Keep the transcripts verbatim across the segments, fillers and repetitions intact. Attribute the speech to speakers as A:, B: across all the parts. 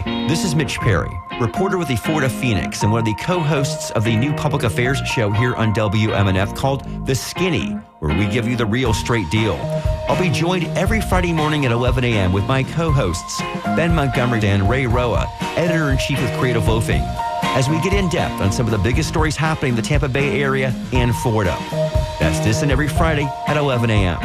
A: This is Mitch Perry, reporter with the Florida Phoenix and one of the co-hosts of the new public affairs show here on W M N F called The Skinny, where we give you the real straight deal. I'll be joined every Friday morning at eleven a.m. with my co-hosts, Ben Montgomery and Ray Roa, editor-in-chief of Creative Loafing, as we get in depth on some of the biggest stories happening in the Tampa Bay area and Florida. That's this and every Friday at eleven a.m.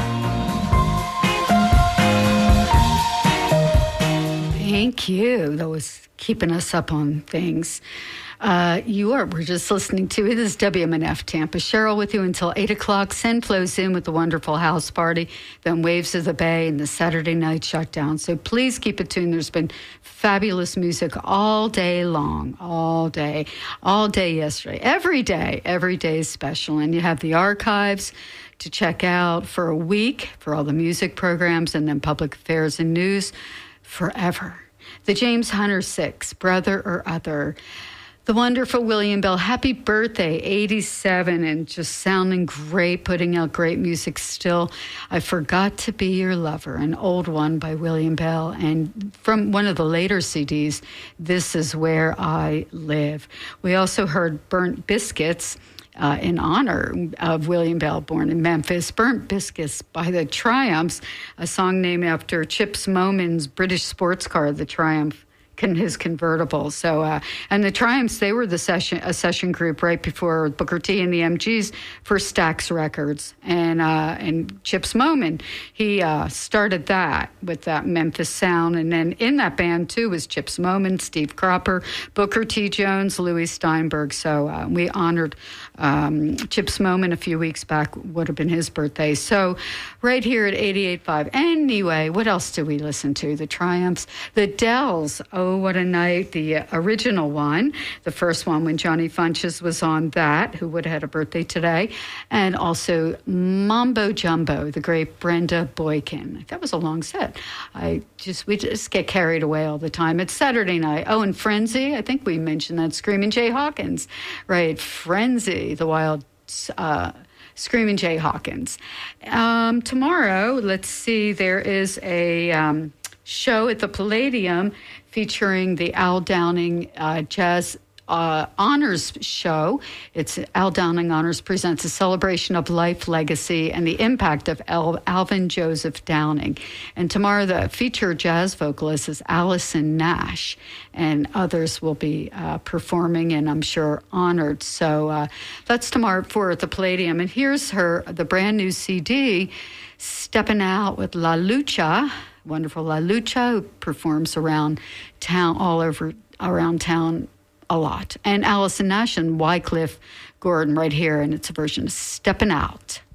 B: Thank you. That was keeping us up on things. Uh, you are, we're just listening to it. This is W M N F Tampa. Cheryl with you until eight o'clock. Sen flows in with the wonderful house party, then Waves of the Bay and the Saturday night shutdown. So please keep it tuned. There's been fabulous music all day long, all day, all day yesterday. Every day, every day is special. And you have the archives to check out for a week for all the music programs and then public affairs and news forever. The James Hunter Six, Brother or Other. The wonderful William Bell, happy birthday, eighty-seven, and just sounding great, putting out great music still. I Forgot to Be Your Lover, an old one by William Bell. And from one of the later C Ds, This Is Where I Live. We also heard Burnt Biscuits, Uh, in honor of William Bell, born in Memphis. Burnt Biscuits by the Triumphs, a song named after Chips Moman's British sports car, the Triumph, con- his convertible. So, uh, and the Triumphs, they were the session a session group right before Booker T and the M Gs for Stax Records. And uh, and Chips Moman, he uh, started that with that Memphis sound. And then in that band, too, was Chips Moman, Steve Cropper, Booker T. Jones, Louis Steinberg. So uh, we honored Um, Chips Moman a few weeks back, would have been his birthday. So right here at eighty-eight point five. Anyway, what else do we listen to? The Triumphs, the Dells. Oh, what a night. The uh, original one, the first one when Johnny Funches was on that, who would have had a birthday today. And also Mambo Jumbo, the great Brenda Boykin. That was a long set. I just, we just get carried away all the time. It's Saturday night. Oh, and Frenzy. I think we mentioned that. Screaming Jay Hawkins. Right, Frenzy. The wild uh, Screaming Jay Hawkins. Um, tomorrow, let's see, there is a um, show at the Palladium featuring the Al Downing uh, Jazz uh, Honors Show. It's Al Downing Honors presents a celebration of life, legacy, and the impact of Al- Alvin Joseph Downing. And tomorrow, the featured jazz vocalist is Allison Nash, and others will be uh, performing and I'm sure honored. So uh, that's tomorrow for at the Palladium. And here's her, the brand new C D, Stepping Out with La Lucha, wonderful La Lucha, who performs around town, all over around town a lot. And Allison Nash and Wycliffe Gordon right here, and it's a version of Stepping Out.